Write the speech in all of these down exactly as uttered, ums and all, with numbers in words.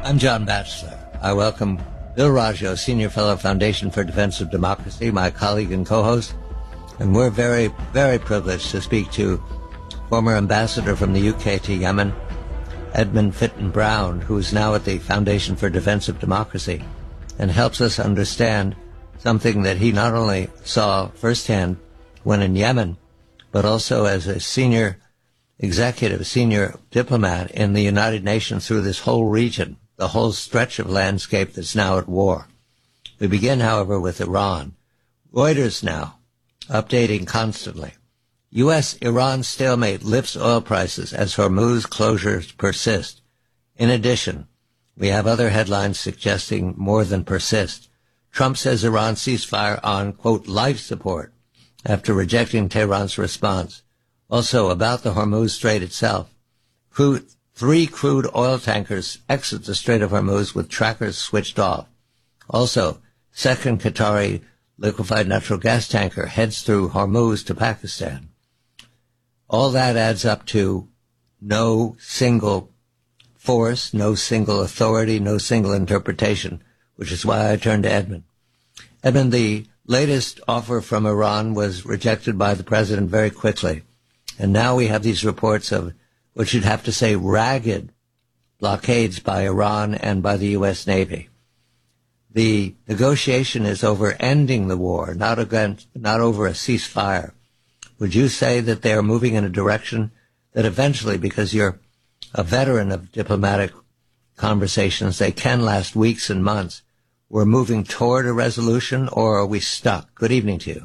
I'm John Batchelor. I welcome Bill Raggio, Senior Fellow, Foundation for Defense of Democracy, my colleague and co-host. And we're very, very privileged to speak to former ambassador from the U K to Yemen, Edmund Fitton Brown, who is now at the Foundation for Defense of Democracy and helps us understand something that he not only saw firsthand when in Yemen, but also as a senior executive, senior diplomat in the United Nations through this whole region, the whole stretch of landscape that's now at war. We begin, however, with Iran. Reuters now, updating constantly. U S Iran stalemate lifts oil prices as Hormuz closures persist. In addition, we have other headlines suggesting more than persist. Trump says Iran ceasefire on, quote, life support after rejecting Tehran's response. Also, about the Hormuz Strait itself, crude, three crude oil tankers exit the Strait of Hormuz with trackers switched off. Also, second Qatari liquefied natural gas tanker heads through Hormuz to Pakistan. All that adds up to no single force, no single authority, no single interpretation, which is why I turned to Edmund. Edmund, the latest offer from Iran was rejected by the president very quickly. And now we have these reports of what you'd have to say ragged blockades by Iran and by the U S Navy. The negotiation is over ending the war, not against, not over a ceasefire. Would you say that they are moving in a direction that eventually, because you're a veteran of diplomatic conversations, they can last weeks and months, we're moving toward a resolution, or are we stuck? Good evening to you.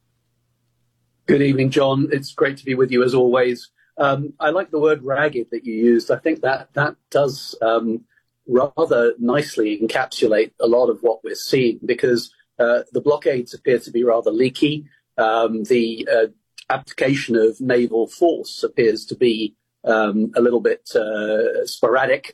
Good evening, John. It's great to be with you as always. Um, I like the word ragged that you used. I think that that does um, rather nicely encapsulate a lot of what we're seeing, because uh, the blockades appear to be rather leaky. Um, the uh, application of naval force appears to be um, a little bit uh, sporadic.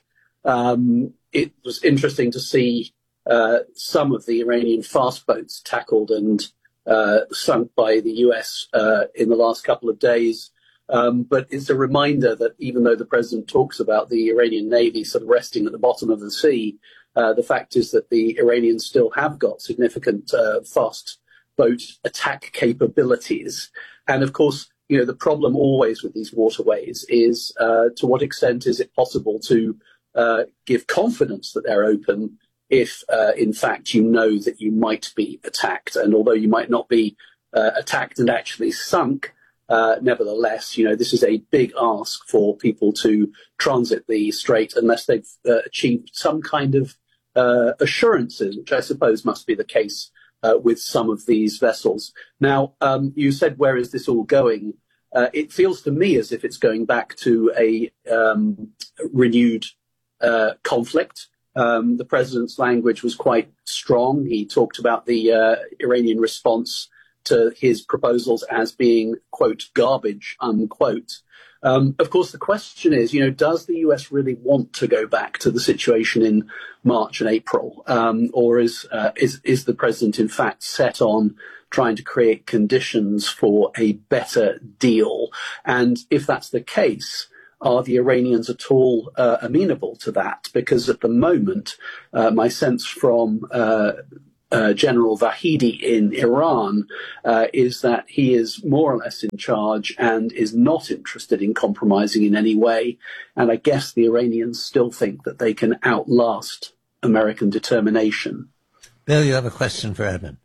Um, it was interesting to see uh, some of the Iranian fast boats tackled and Uh, sunk by the U S uh, in the last couple of days. Um, but it's a reminder that even though the president talks about the Iranian Navy sort of resting at the bottom of the sea, uh, the fact is that the Iranians still have got significant uh, fast boat attack capabilities. And of course, you know, the problem always with these waterways is uh, to what extent is it possible to uh, give confidence that they're open if, uh, in fact, you know that you might be attacked. And although you might not be uh, attacked and actually sunk, uh, nevertheless, you know, this is a big ask for people to transit the strait unless they've uh, achieved some kind of uh, assurances, which I suppose must be the case uh, with some of these vessels. Now, um, you said, where is this all going? Uh, it feels to me as if it's going back to a um, renewed uh, conflict. Um, the president's language was quite strong. He talked about the uh, Iranian response to his proposals as being, quote, garbage, unquote. Um, of course, the question is, you know, does the U S really want to go back to the situation in March and April? Um, or is, uh, is, is the president, in fact, set on trying to create conditions for a better deal? And if that's the case, are the Iranians at all uh, amenable to that? Because at the moment, uh, my sense from uh, uh, General Vahidi in Iran uh, is that he is more or less in charge and is not interested in compromising in any way. And I guess the Iranians still think that they can outlast American determination. Bill, you have a question for Edmund.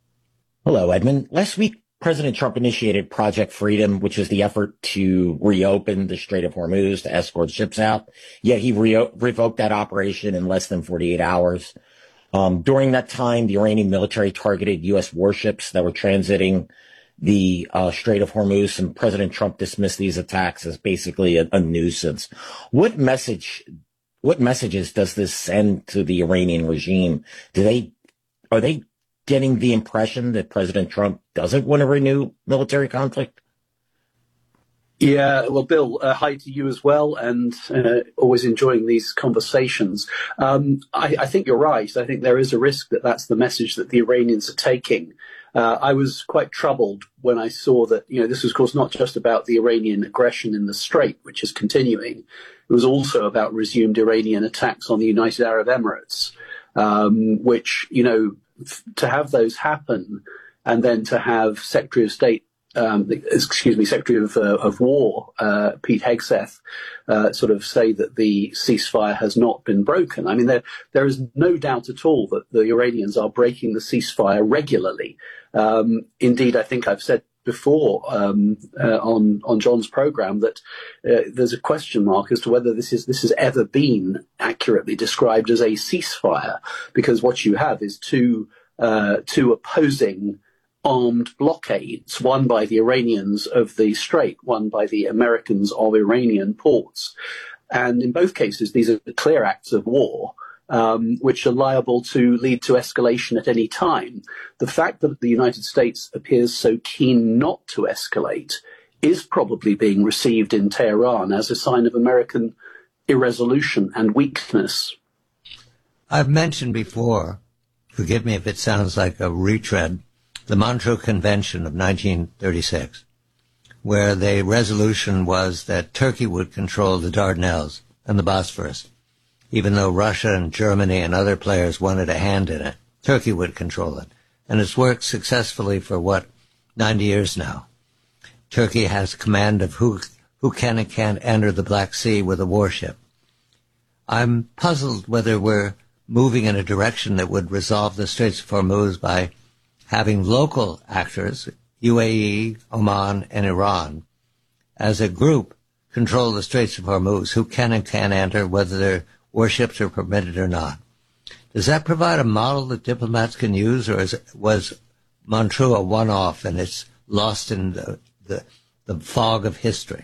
Hello, Edmund. Last week, President Trump initiated Project Freedom, which was the effort to reopen the Strait of Hormuz to escort ships out. Yet he re- revoked that operation in less than forty-eight hours. Um, during that time, the Iranian military targeted U S warships that were transiting the uh, Strait of Hormuz, and President Trump dismissed these attacks as basically a, a nuisance. What message, what messages does this send to the Iranian regime? Do they, are they getting the impression that President Trump doesn't want to renew military conflict? Yeah, well, Bill, uh, hi to you as well, and uh, always enjoying these conversations. Um, I, I think you're right. I think there is a risk that that's the message that the Iranians are taking. Uh, I was quite troubled when I saw that, you know, this was, of course, not just about the Iranian aggression in the Strait, which is continuing. It was also about resumed Iranian attacks on the United Arab Emirates, um, which, you know, f- to have those happen and then to have Secretary of State, um, excuse me, Secretary of, uh, of War, uh, Pete Hegseth, uh, sort of say that the ceasefire has not been broken. I mean, there, there is no doubt at all that the Iranians are breaking the ceasefire regularly. Um, indeed, I think I've said before um, uh, on on John's program that uh, there's a question mark as to whether this is this has ever been accurately described as a ceasefire, because what you have is two uh, two opposing armed blockades, one by the Iranians of the Strait, one by the Americans of Iranian ports, and in both cases these are clear acts of war. Um, which are liable to lead to escalation at any time. The fact that the United States appears so keen not to escalate is probably being received in Tehran as a sign of American irresolution and weakness. I've mentioned before, forgive me if it sounds like a retread, the Montreux Convention of nineteen thirty-six, where the resolution was that Turkey would control the Dardanelles and the Bosphorus. Even though Russia and Germany and other players wanted a hand in it, Turkey would control it. And it's worked successfully for, what, ninety years now. Turkey has command of who who can and can't enter the Black Sea with a warship. I'm puzzled whether we're moving in a direction that would resolve the Straits of Hormuz by having local actors, U A E, Oman, and Iran, as a group, control the Straits of Hormuz, who can and can't enter, whether they're warships are permitted or not. Does that provide a model that diplomats can use, or is it, was Montreux a one-off and it's lost in the, the, the fog of history?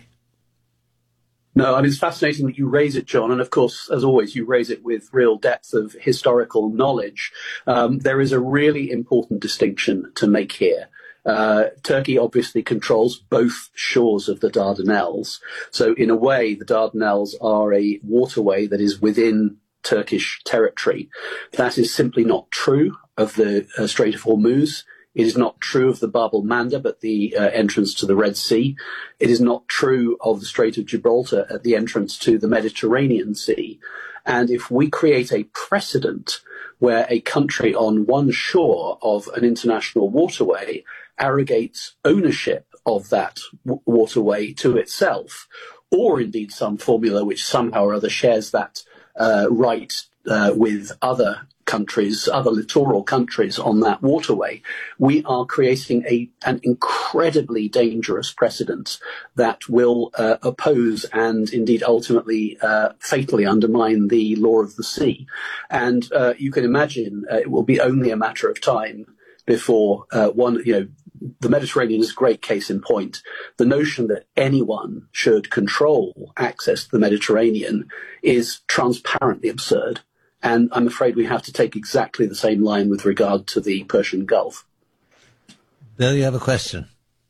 No, I mean, it's fascinating that you raise it, John. And of course, as always, you raise it with real depth of historical knowledge. Um, there is a really important distinction to make here. Uh, Turkey obviously controls both shores of the Dardanelles. So in a way, the Dardanelles are a waterway that is within Turkish territory. That is simply not true of the uh, Strait of Hormuz. It is not true of the Bab el-Mandeb at the uh, entrance to the Red Sea. It is not true of the Strait of Gibraltar at the entrance to the Mediterranean Sea. And if we create a precedent where a country on one shore of an international waterway arrogates ownership of that w- waterway to itself, or indeed some formula which somehow or other shares that uh, right uh, with other countries, other littoral countries on that waterway, we are creating a an incredibly dangerous precedent that will uh, oppose and indeed ultimately uh, fatally undermine the law of the sea. And uh, you can imagine uh, it will be only a matter of time before uh, one, you know, the Mediterranean is a great case in point. The notion that anyone should control access to the Mediterranean is transparently absurd. And I'm afraid we have to take exactly the same line with regard to the Persian Gulf. Bill, you have a question?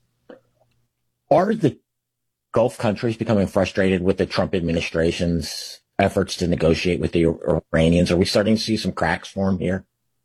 Are the Gulf countries becoming frustrated with the Trump administration's efforts to negotiate with the Iranians? Are we starting to see some cracks form here?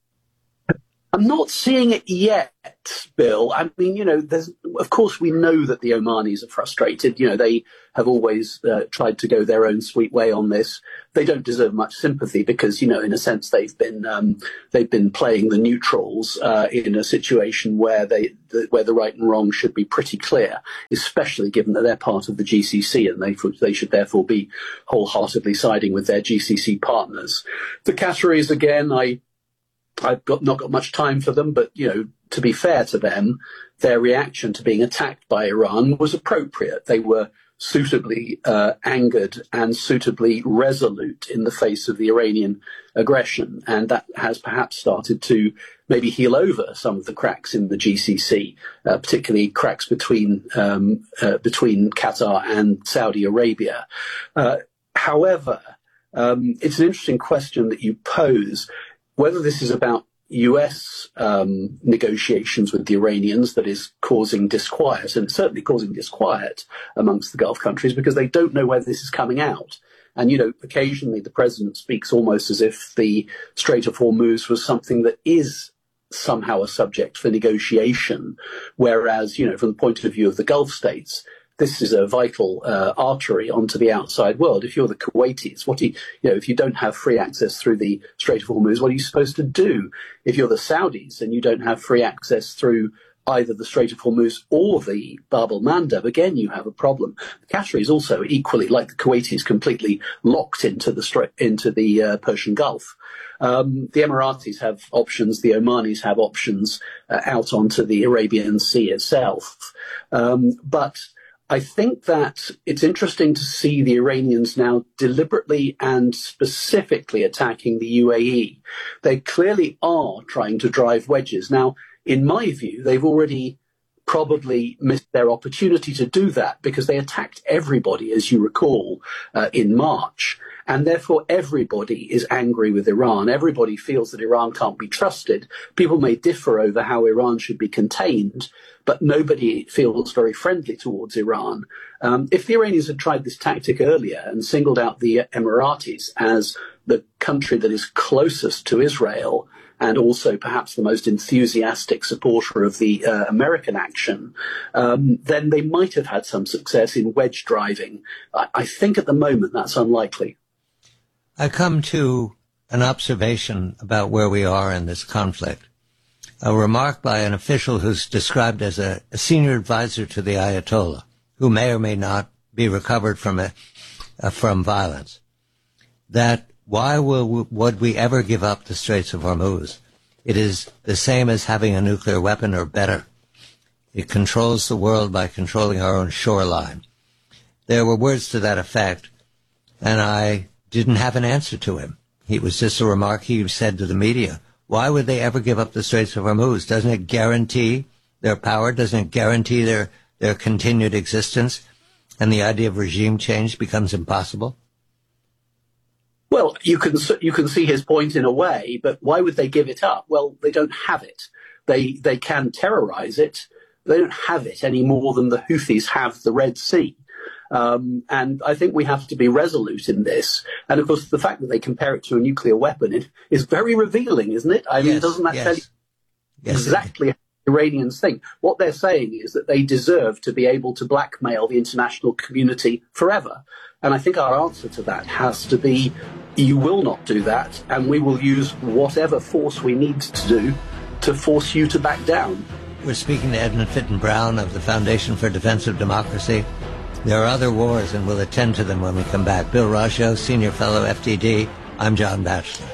I'm not seeing it yet, Bill. I mean, you know, there's, of course, we know that the Omanis are frustrated. You know, they have always uh, tried to go their own sweet way on this. They don't deserve much sympathy because, you know, in a sense, they've been um, they've been playing the neutrals uh, in a situation where they the, where the right and wrong should be pretty clear, especially given that they're part of the G C C and they they should therefore be wholeheartedly siding with their G C C partners. The Qataris, again, I. I've got not got much time for them, but, you know, to be fair to them, their reaction to being attacked by Iran was appropriate. They were suitably uh, angered and suitably resolute in the face of the Iranian aggression. And that has perhaps started to maybe heal over some of the cracks in the G C C, uh, particularly cracks between um, uh, between Qatar and Saudi Arabia. Uh, however, um, it's an interesting question that you pose. Whether this is about U S um, negotiations with the Iranians that is causing disquiet, and certainly causing disquiet amongst the Gulf countries because they don't know where this is coming out. And, you know, occasionally the president speaks almost as if the Strait of Hormuz was something that is somehow a subject for negotiation, whereas, you know, from the point of view of the Gulf states, this is a vital uh, artery onto the outside world. If you're the Kuwaitis, what do you, you know, if you don't have free access through the Strait of Hormuz, what are you supposed to do? If you're the Saudis and you don't have free access through either the Strait of Hormuz or the Bab el-Mandeb, again, you have a problem. The Qataris also equally, like the Kuwaitis, completely locked into the stra- into the uh, Persian Gulf. Um, the Emiratis have options, the Omanis have options uh, out onto the Arabian Sea itself. Um, but I think that it's interesting to see the Iranians now deliberately and specifically attacking the U A E. They clearly are trying to drive wedges. Now, in my view, they've already probably missed their opportunity to do that because they attacked everybody, as you recall, uh, in March. And therefore, everybody is angry with Iran. Everybody feels that Iran can't be trusted. People may differ over how Iran should be contained, but nobody feels very friendly towards Iran. Um, if the Iranians had tried this tactic earlier and singled out the Emiratis as the country that is closest to Israel, and also perhaps the most enthusiastic supporter of the uh, American action, um, then they might have had some success in wedge driving. I, I think at the moment that's unlikely. I come to an observation about where we are in this conflict. A remark by an official who's described as a, a senior advisor to the Ayatollah, who may or may not be recovered from a, uh, from violence, that why will we, would we ever give up the Straits of Hormuz? It is the same as having a nuclear weapon or better. It controls the world by controlling our own shoreline. There were words to that effect, and I didn't have an answer to him. It was just a remark he said to the media. Why would they ever give up the Straits of Hormuz? Doesn't it guarantee their power? Doesn't it guarantee their, their continued existence? And the idea of regime change becomes impossible? Well, you can you can see his point in a way, but why would they give it up? Well, they don't have it. They they can terrorize it. They don't have it any more than the Houthis have the Red Sea. Um, and I think we have to be resolute in this. And of course, the fact that they compare it to a nuclear weapon it, is very revealing, isn't it? I yes, mean, doesn't that yes. tell you yes, exactly how the Iranians think? What they're saying is that they deserve to be able to blackmail the international community forever. And I think our answer to that has to be, you will not do that, and we will use whatever force we need to do to force you to back down. We're speaking to Edmund Fitton Brown of the Foundation for Defense of Democracy. There are other wars, and we'll attend to them when we come back. Bill Raggio, Senior Fellow, F D D. I'm John Batchelor.